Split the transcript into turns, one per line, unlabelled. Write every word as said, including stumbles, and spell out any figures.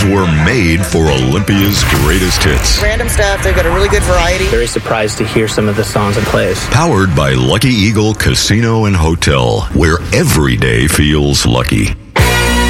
were made for Olympia's greatest hits.
Random stuff. They've got a really good variety.
Very surprised to hear some of the songs and plays.
Powered by Lucky Eagle Casino and Hotel, where every day feels lucky.